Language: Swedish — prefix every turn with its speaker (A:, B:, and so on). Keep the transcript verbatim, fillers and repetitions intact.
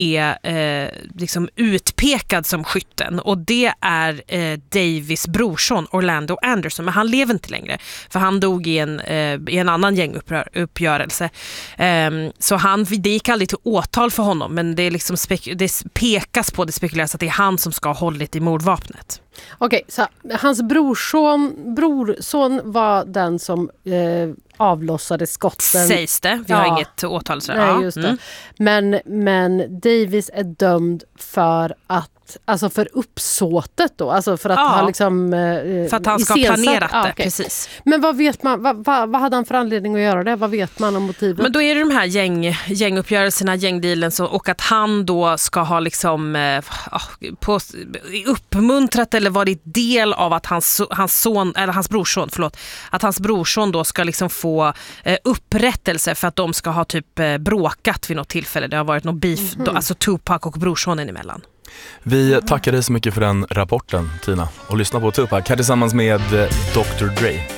A: är eh, liksom utpekad som skytten, och det är eh, Davis brorson Orlando Anderson, men han lever inte längre för han dog i en, eh, i en annan gänguppgörelse. Eh, så han, det gick aldrig till åtal för honom, men det, är liksom spek- det pekas på, det spekuleras att det är han som ska ha hållit i mordvapnet.
B: Okej, så hans brorson, brorson var den som eh, avlossade skotten.
A: Sägs det, vi
B: ja.
A: har inget åtal. Så.
B: Nej,
A: Ja.
B: just det.
A: Mm.
B: Men, men Davis är dömd för att alltså för uppsåtet då, alltså för att
A: Ja.
B: han liksom eh,
A: För att han ska ha
B: iscensatt-
A: planerat
B: ah,
A: det,
B: okej.
A: precis.
B: Men vad vet man, vad, vad, vad hade han för anledning att göra det? Vad vet man om motivet?
A: Men då är det de här gäng, gänguppgörelserna, gängdealen, så, och att han då ska ha liksom eh, på, uppmuntrat eller varit del av att hans, hans son, eller hans brorson, förlåt, att hans brorson då ska liksom få eh, upprättelse för att de ska ha typ eh, bråkat vid något tillfälle. Det har varit någon beef,
B: Mm-hmm.
A: då, alltså Tupac och brorsonen emellan.
C: Vi tackar dig så mycket för den rapporten, Tina. Och lyssna på Tupac här tillsammans med doktor Dre.